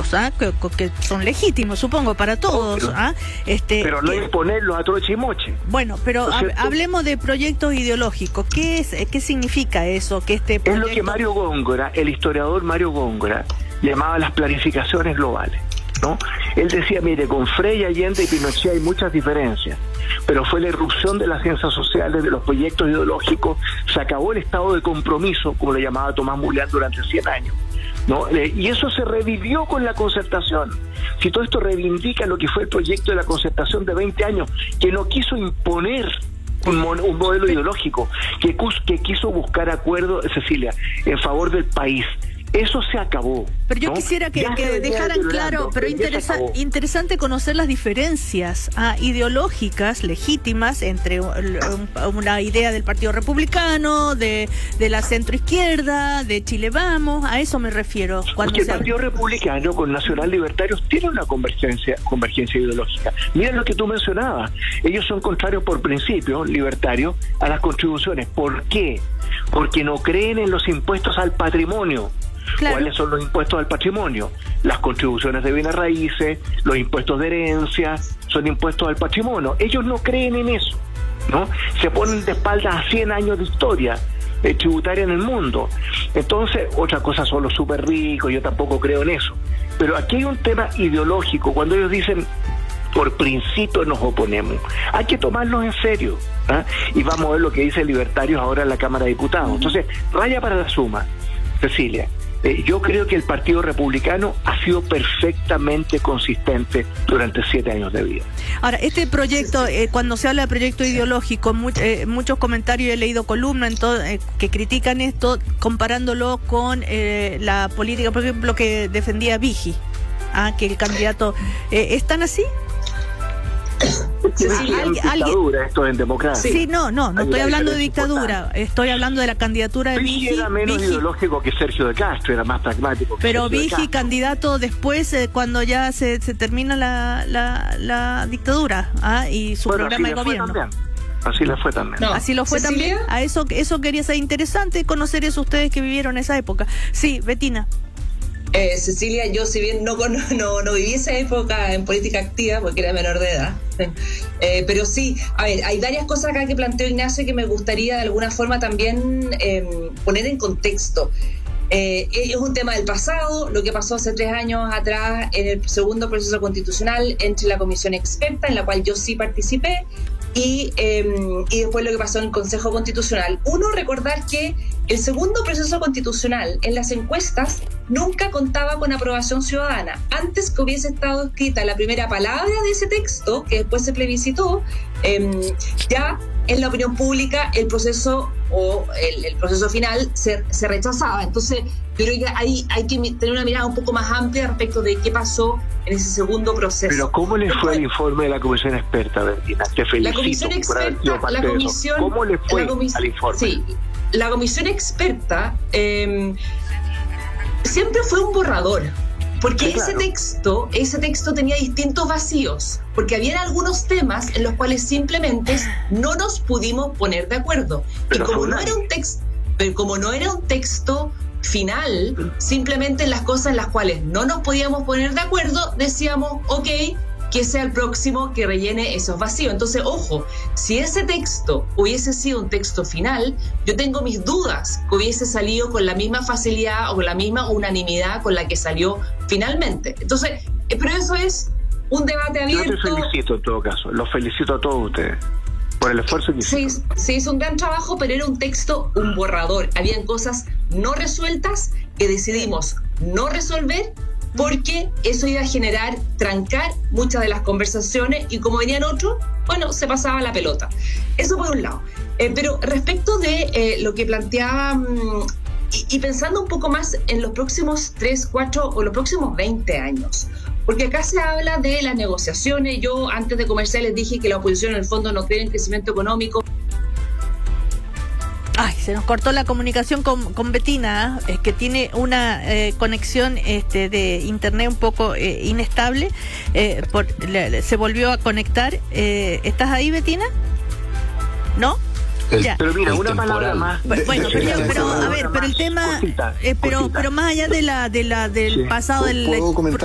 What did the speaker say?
ideológicos, que son legítimos, supongo, para todos. Pero no imponerlos a troche y moche. Bueno, pero hablemos de proyectos ideológicos. ¿Qué significa eso? Que proyecto... Es lo que Mario Góngora, el historiador Mario Góngora, llamaba las planificaciones globales, ¿no? Él decía, mire, con Frei, Allende y Pinochet hay muchas diferencias, pero fue la irrupción de las ciencias sociales, de los proyectos ideológicos, se acabó el estado de compromiso, como le llamaba Tomás Mulián durante 100 años, ¿no? Y eso se revivió con la concertación. Si todo esto reivindica lo que fue el proyecto de la concertación de 20 años, que no quiso imponer un modelo ideológico, que quiso buscar acuerdo, Cecilia, en favor del país. Eso se acabó. Pero yo, ¿no? quisiera que dejaran claro, pero interesante conocer las diferencias ideológicas legítimas entre una idea del Partido Republicano, de la centroizquierda, de Chile Vamos, a eso me refiero. Porque el Partido Republicano con Nacional Libertarios tiene una convergencia ideológica. Mira lo que tú mencionabas, ellos son contrarios por principio, libertarios, a las contribuciones. ¿Por qué? Porque no creen en los impuestos al patrimonio. Claro. ¿Cuáles son los impuestos al patrimonio? Las contribuciones de bienes raíces, los impuestos de herencia, son impuestos al patrimonio. Ellos no creen en eso, ¿no? Se ponen de espaldas a 100 años de historia tributaria en el mundo. Entonces, otra cosa son los súper ricos, yo tampoco creo en eso. Pero aquí hay un tema ideológico, cuando ellos dicen, por principio nos oponemos. Hay que tomarlos en serio, y vamos a ver lo que dice Libertarios ahora en la Cámara de Diputados. Entonces, raya para la suma, Cecilia. Yo creo que el Partido Republicano ha sido perfectamente consistente durante 7 años de vida. Ahora, este proyecto, cuando se habla de proyecto ideológico, muchos comentarios, he leído columnas que critican esto, comparándolo con la política, por ejemplo, que defendía Vigi, que el candidato... ¿están así? Dictadura, esto es en democracia. Sí, no estoy hablando de dictadura, estoy hablando de la candidatura de Vigi. Era menos ideológico que Sergio de Castro, era más pragmático. Pero Vigi, candidato después, cuando ya se termina la dictadura, y su programa de gobierno. Así le fue también. No. Así lo fue también. A eso quería ser interesante conocer eso ustedes que vivieron esa época. Sí, Betina. Cecilia, yo si bien no viví esa época en política activa porque era menor de edad, pero sí, a ver, hay varias cosas acá que planteó Ignacio que me gustaría de alguna forma también poner en contexto. Es un tema del pasado, lo que pasó hace 3 años atrás en el segundo proceso constitucional entre la comisión experta, en la cual yo sí participé, y después lo que pasó en el Consejo Constitucional. Uno, recordar que el segundo proceso constitucional en las encuestas nunca contaba con aprobación ciudadana. Antes que hubiese estado escrita la primera palabra de ese texto, que después se plebiscitó, ya en la opinión pública el proceso el proceso final se rechazaba. Entonces, yo creo que hay que tener una mirada un poco más amplia respecto de qué pasó en ese segundo proceso. Pero ¿cómo le fue el informe de la comisión experta, Bertina? Te felicito. La comisión experta, ¿cómo le fue al informe? Sí, la comisión experta siempre fue un borrador. Porque sí, claro. ese texto tenía distintos vacíos, porque había algunos temas en los cuales simplemente no nos pudimos poner de acuerdo. Pero y como no era un texto final, simplemente las cosas en las cuales no nos podíamos poner de acuerdo, decíamos, ok, que sea el próximo que rellene esos vacíos. Entonces, ojo, si ese texto hubiese sido un texto final, yo tengo mis dudas que hubiese salido con la misma facilidad o con la misma unanimidad con la que salió finalmente. Entonces, pero eso es un debate abierto. Yo te felicito en todo caso, los felicito a todos ustedes por el esfuerzo que hicieron. Se hizo un gran trabajo, pero era un texto, un borrador. Habían cosas no resueltas que decidimos no resolver, porque eso iba a trancar muchas de las conversaciones, y como venían otros, bueno, se pasaba la pelota. Eso por un lado. Pero respecto de lo que planteaba, y pensando un poco más en los próximos 3, 4 o los próximos 20 años, porque acá se habla de las negociaciones. Yo antes de comercial les dije que la oposición en el fondo no cree en crecimiento económico. Ay, se nos cortó la comunicación con Betina, es que tiene una conexión de internet un poco inestable, se volvió a conectar. ¿Estás ahí, Betina? ¿No? Pero mira, una palabra más. Bueno, pero a ver, pero el tema, pero más allá del pasado del